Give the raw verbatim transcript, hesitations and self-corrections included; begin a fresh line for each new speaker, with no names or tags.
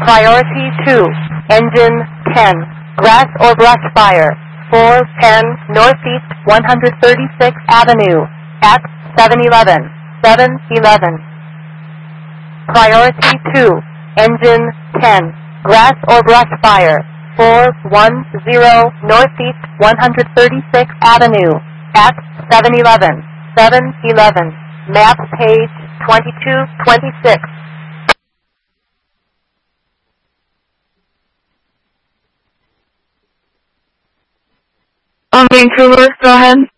Priority two, engine ten, grass or brush fire, four ten Northeast one hundred thirty-sixth Avenue, at seven eleven, seven eleven. Priority two, engine ten, grass or brush fire, four one zero Northeast one hundred thirty-sixth Avenue, at seven eleven, seven eleven. Map page twenty-two twenty-six.
On Vancouver, go ahead.